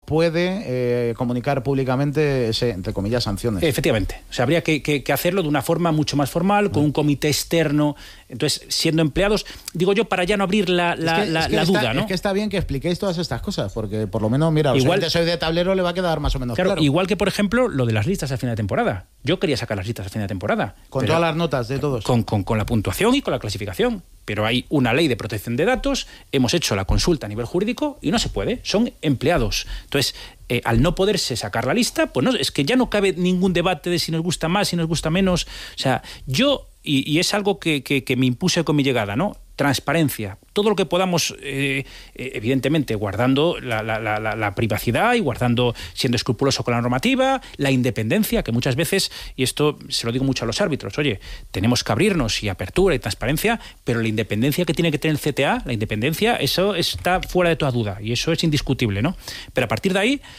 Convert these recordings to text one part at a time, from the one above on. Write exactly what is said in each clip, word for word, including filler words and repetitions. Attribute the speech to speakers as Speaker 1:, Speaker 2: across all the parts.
Speaker 1: puede eh, comunicar públicamente ese, entre comillas, sanciones.
Speaker 2: Efectivamente. O sea, habría que, que, que hacerlo de una forma mucho más formal, con un comité externo. Entonces, siendo empleados, digo yo, para ya no abrir la, la, es que, la, es que la
Speaker 1: está,
Speaker 2: duda, ¿no?
Speaker 1: Es que está bien que expliquéis todas estas cosas, porque por lo menos, mira,
Speaker 2: igual,
Speaker 1: si soy de tablero le va a quedar más o menos claro, claro.
Speaker 2: Igual que, por ejemplo, lo de las listas a final de temporada. Yo quería sacar las listas a final de temporada.
Speaker 1: Con todas las notas de todos.
Speaker 2: Con, con, con la puntuación y con la clasificación. Pero hay una ley de protección de datos, hemos hecho la consulta a nivel jurídico y no se puede, son empleados. Entonces, eh, al no poderse sacar la lista, pues no, es que ya no cabe ningún debate de si nos gusta más, si nos gusta menos. O sea, yo, y, y es algo que, que, que me impuse con mi llegada, ¿no? Transparencia, todo lo que podamos, eh, evidentemente guardando la, la, la, la privacidad y guardando, siendo escrupuloso con la normativa, la independencia, que muchas veces, y esto se lo digo mucho a los árbitros, oye, tenemos que abrirnos y apertura y transparencia, pero la independencia que tiene que tener el C T A, la independencia, eso está fuera de toda duda y eso es indiscutible, ¿no? Pero a partir de ahí,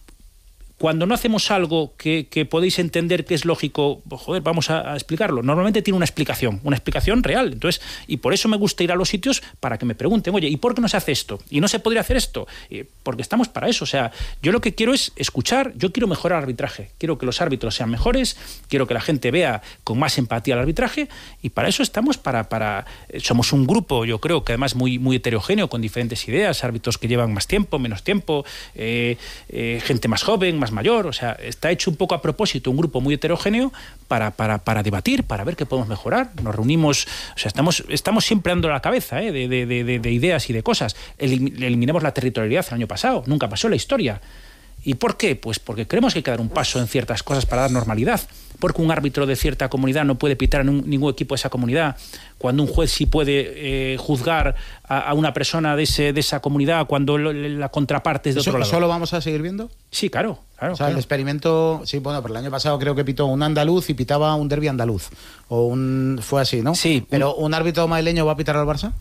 Speaker 2: cuando no hacemos algo que, que podéis entender que es lógico, joder, vamos a, a explicarlo. Normalmente tiene una explicación, una explicación real. Entonces, y por eso me gusta ir a los sitios para que me pregunten, oye, ¿y por qué no se hace esto? ¿Y no se podría hacer esto? Eh, porque estamos para eso. O sea, yo lo que quiero es escuchar, yo quiero mejorar el arbitraje. Quiero que los árbitros sean mejores, quiero que la gente vea con más empatía el arbitraje y para eso estamos, para... para somos un grupo, yo creo, que además muy, muy heterogéneo, con diferentes ideas, árbitros que llevan más tiempo, menos tiempo, eh, eh, gente más joven, más mayor, o sea, está hecho un poco a propósito, un grupo muy heterogéneo para, para, para debatir, para ver qué podemos mejorar. Nos reunimos, o sea, estamos, estamos siempre dando la cabeza ¿eh? de, de, de, de ideas y de cosas. Elim, eliminamos la territorialidad el año pasado, nunca pasó en la historia. ¿Y por qué? Pues porque creemos que hay que dar un paso en ciertas cosas para dar normalidad. Porque un árbitro de cierta comunidad no puede pitar a un, ningún equipo de esa comunidad, cuando un juez sí puede eh, juzgar a, a una persona de, ese, de esa comunidad cuando lo, la contraparte es de otro lado.
Speaker 1: ¿Eso lo vamos a seguir viendo?
Speaker 2: Sí, claro. claro
Speaker 1: o sea,
Speaker 2: claro.
Speaker 1: el experimento, sí, bueno, pero el año pasado creo que pitó un andaluz y pitaba un derbi andaluz. O un fue así, ¿no?
Speaker 2: Sí.
Speaker 1: ¿Pero un, un árbitro madrileño va a pitar al Barça?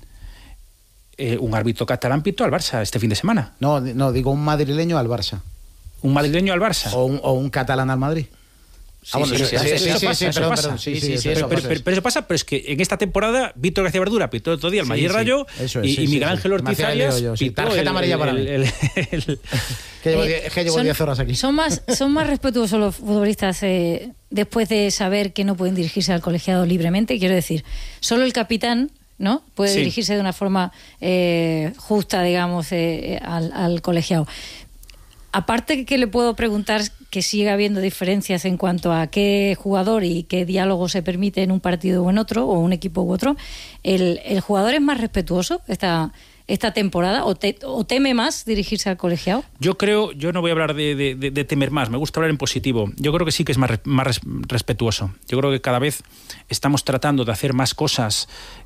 Speaker 2: Eh, un árbitro catalán pitó al Barça este fin de semana.
Speaker 1: No, no, digo un madrileño al Barça.
Speaker 2: ¿Un madrileño al Barça?
Speaker 1: O un, o un catalán al Madrid.
Speaker 2: Sí, ah, bueno, sí, sí, sí, sí, eso pasa, eso pasa. Sí, sí, sí, pero, pero, pero, pero eso pasa, pero es que en esta temporada Víctor García Verdura pitó el otro día el sí, Madrid Rayo sí, es,
Speaker 1: y,
Speaker 2: sí, y Miguel Ángel sí, Ortiz Arias
Speaker 1: yo, sí.
Speaker 2: pitó
Speaker 1: tarjeta
Speaker 2: el,
Speaker 1: amarilla para mí. El, el, el, el, que llevo, eh, es que llevo diez horas aquí.
Speaker 3: Son más, son más respetuosos los futbolistas eh, después de saber que no pueden dirigirse al colegiado libremente. Quiero decir, solo el capitán, ¿no? Puede sí. dirigirse de una forma eh, justa, digamos, eh, al, al colegiado. Aparte que le puedo preguntar que siga habiendo diferencias en cuanto a qué jugador y qué diálogo se permite en un partido o en otro, o un equipo u otro, ¿el, el jugador es más respetuoso esta, esta temporada o, te, o teme más dirigirse al colegiado?
Speaker 2: Yo creo, yo no voy a hablar de, de, de, de temer más, me gusta hablar en positivo. Yo creo que sí que es más, más respetuoso. Yo creo que cada vez estamos tratando de hacer más cosas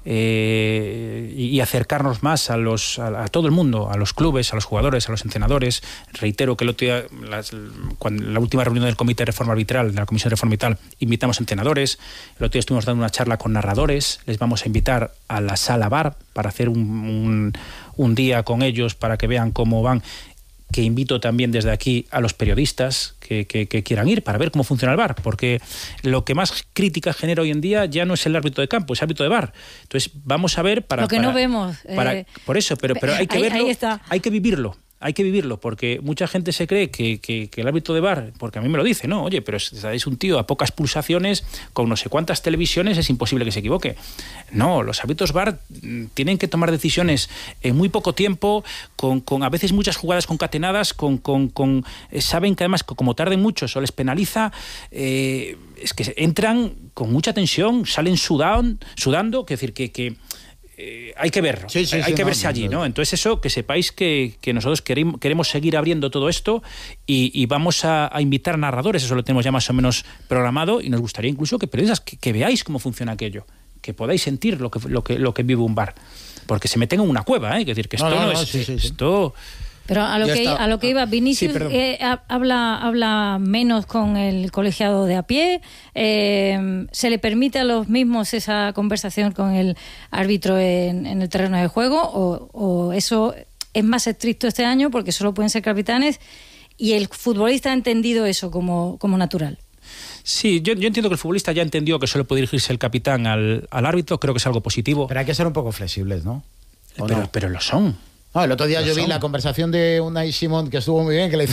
Speaker 2: eh, y acercarnos más a, los, a, a todo el mundo, a los clubes, a los jugadores, a los entrenadores. Reitero que el otro día, las, cuando, la última reunión del Comité de Reforma Arbitral, de la Comisión de Reforma Arbitral, invitamos a entrenadores. El otro día estuvimos dando una charla con narradores. Les vamos a invitar a la sala V A R para hacer un, un, un día con ellos para que vean cómo van. Que invito también desde aquí a los periodistas que, que, que quieran ir para ver cómo funciona el V A R, porque lo que más crítica genera hoy en día ya no es el árbitro de campo, es el árbitro de V A R. Entonces vamos a ver para...
Speaker 3: Lo que
Speaker 2: para,
Speaker 3: no vemos.
Speaker 2: Para,
Speaker 3: eh,
Speaker 2: por eso, pero, pero hay que
Speaker 3: ahí,
Speaker 2: verlo,
Speaker 3: ahí está.
Speaker 2: hay que vivirlo. Hay que vivirlo, porque mucha gente se cree que, que, que el árbitro de V A R, porque a mí me lo dice, ¿no? Oye, pero es, es un tío a pocas pulsaciones, con no sé cuántas televisiones, es imposible que se equivoque. No, los árbitros V A R tienen que tomar decisiones en muy poco tiempo, con, con a veces muchas jugadas concatenadas, con, con, con eh, saben que además, como tarden mucho, eso les penaliza, eh, es que entran con mucha tensión, salen sudan, sudando, es decir, que... que Eh, hay que verlo, sí, sí, hay sí, que no, verse no, allí, ¿no? Entonces eso, que sepáis que, que nosotros queremos, queremos seguir abriendo todo esto y, y vamos a, a invitar a narradores, eso lo tenemos ya más o menos programado y nos gustaría incluso que periodistas que, que veáis cómo funciona aquello, que podáis sentir lo que, lo que, lo que vive un V A R, porque se meten en una cueva, ¿eh? Es decir, que esto no, no, no es...
Speaker 1: Sí, sí, sí.
Speaker 2: Esto...
Speaker 3: Pero a lo, que, a lo que iba, Vinicius
Speaker 2: sí,
Speaker 3: eh, habla, habla menos con el colegiado de a pie, eh, se le permite a los mismos esa conversación con el árbitro en, en el terreno de juego, o, o eso es más estricto este año porque solo pueden ser capitanes y el futbolista ha entendido eso como, como natural.
Speaker 2: Sí, yo, yo entiendo que el futbolista ya entendió que solo puede dirigirse el capitán al, al árbitro, creo que es algo positivo.
Speaker 1: Pero hay que ser un poco flexibles, ¿no?
Speaker 2: Pero,
Speaker 1: no?
Speaker 2: pero lo son.
Speaker 1: No, el otro día
Speaker 2: lo
Speaker 1: yo
Speaker 2: son.
Speaker 1: vi la conversación de Unai Simón, que estuvo muy bien, que le hizo